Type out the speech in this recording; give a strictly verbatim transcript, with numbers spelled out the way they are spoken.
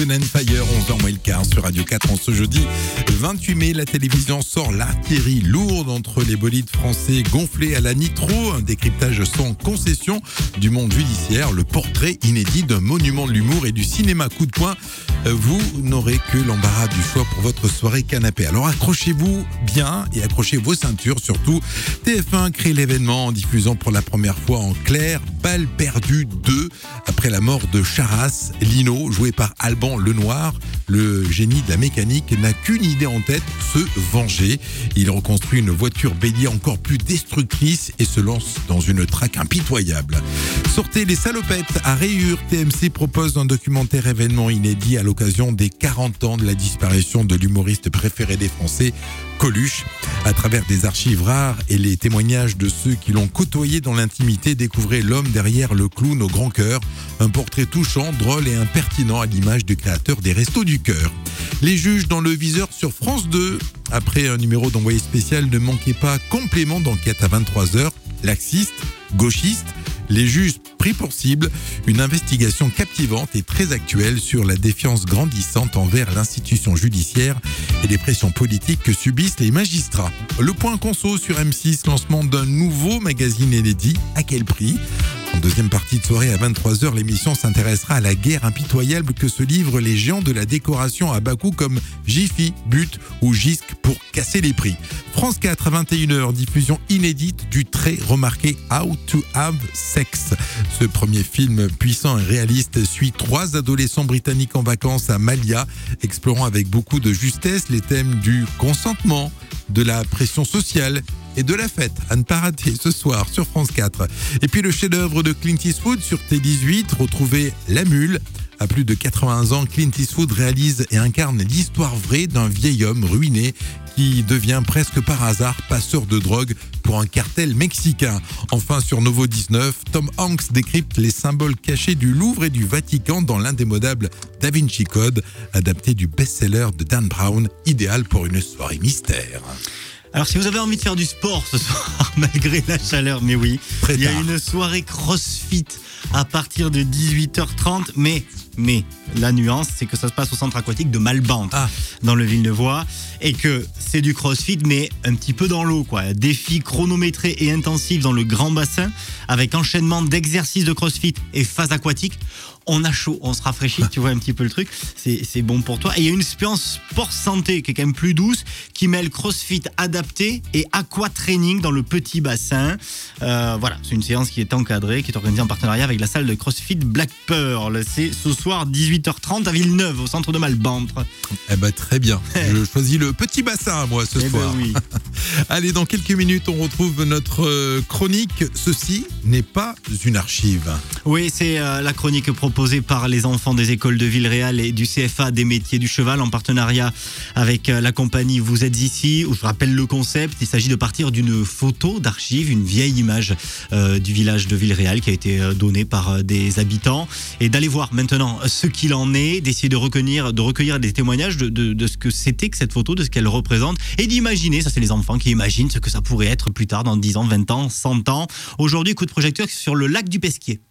Fire, onze heures moins le quart sur Radio quatre en ce jeudi vingt-huit mai. La télévision sort l'artillerie lourde entre les bolides français gonflés à la nitro. Un décryptage sans concession du monde judiciaire. Le portrait inédit d'un monument de l'humour et du cinéma coup de poing. Vous n'aurez que l'embarras du choix pour votre soirée canapé. Alors accrochez-vous bien et accrochez vos ceintures surtout. T F un crée l'événement en diffusant pour la première fois en clair Balle perdue deux. Après la mort de Charras, Lino, joué par Alban Lenoir, le génie de la mécanique, n'a qu'une idée en tête, se venger. Il reconstruit une voiture bélier encore plus destructrice et se lance dans une traque impitoyable. Sortez les salopettes à rayures. T M C propose un documentaire événement inédit à l'occasion des quarante ans de la disparition de l'humoriste préféré des Français, Coluche. À travers des archives rares et les témoignages de ceux qui l'ont côtoyé dans l'intimité, découvrez l'homme derrière le clown au grand cœur. Un portrait touchant, drôle et impertinent à l'image du créateur des Restos du Cœur. Les juges dans le viseur sur France deux. Après un numéro d'envoyé spécial, ne manquez pas complément d'enquête à vingt-trois heures. Laxiste, gauchiste, les juges pris pour cible, une investigation captivante et très actuelle sur la défiance grandissante envers l'institution judiciaire et les pressions politiques que subissent les magistrats. Le point conso sur M six, lancement d'un nouveau magazine inédit. À quel prix ? En deuxième partie de soirée à vingt-trois heures, l'émission s'intéressera à la guerre impitoyable que se livrent les géants de la décoration à bas coût comme Jiffy, But ou Gisc pour casser les prix. France quatre à vingt et une heures, diffusion inédite du très remarqué How to Have Sex. Ce premier film puissant et réaliste suit trois adolescents britanniques en vacances à Malia, explorant avec beaucoup de justesse les thèmes du consentement, de la pression sociale et de la fête, à ne pas rater ce soir sur France quatre. Et puis le chef-d'œuvre de Clint Eastwood sur T dix-huit, retrouvez La Mule. À plus de quatre-vingts ans, Clint Eastwood réalise et incarne l'histoire vraie d'un vieil homme ruiné qui devient presque par hasard passeur de drogue pour un cartel mexicain. Enfin, sur Novo dix-neuf, Tom Hanks décrypte les symboles cachés du Louvre et du Vatican dans l'indémodable Da Vinci Code, adapté du best-seller de Dan Brown, idéal pour une soirée mystère. Alors si vous avez envie de faire du sport ce soir, malgré la chaleur, mais oui, Très il y a tard. une soirée CrossFit à partir de dix-huit heures trente, mais, mais la nuance, c'est que ça se passe au centre aquatique de Malbante, Ah. dans le Villeneuvois, et que c'est du CrossFit, mais un petit peu dans l'eau, quoi. Défi chronométré et intensif dans le grand bassin, avec enchaînement d'exercices de CrossFit et phase aquatique. On a chaud, on se rafraîchit, tu vois un petit peu le truc, c'est, c'est bon pour toi. Et il y a une expérience sport santé qui est quand même plus douce, qui mêle CrossFit adapté et aquatraining dans le petit bassin. Euh, voilà, c'est une séance qui est encadrée, qui est organisée en partenariat avec la salle de CrossFit Black Pearl. C'est ce soir dix-huit heures trente à Villeneuve, au centre de Malbante. Eh ben très bien, je choisis le petit bassin moi ce Eh soir. ben oui. Allez, dans quelques minutes, on retrouve notre euh, chronique. Ceci n'est pas une archive. Oui, c'est euh, la chronique proposée par les enfants des écoles de Villeréal et du C F A des métiers du cheval en partenariat avec euh, la compagnie Vous êtes ici, où je rappelle le concept. Il s'agit de partir d'une photo d'archive, une vieille image euh, du village de Villeréal qui a été euh, donnée par euh, des habitants, et d'aller voir maintenant ce qu'il en est, d'essayer de recueillir, de recueillir des témoignages de, de, de ce que c'était que cette photo, de ce qu'elle représente, et d'imaginer, ça c'est les enfants qui imaginent ce que ça pourrait être plus tard, dans dix ans, vingt ans, cent ans. Aujourd'hui, coup de projecteur sur le lac du Pesquier.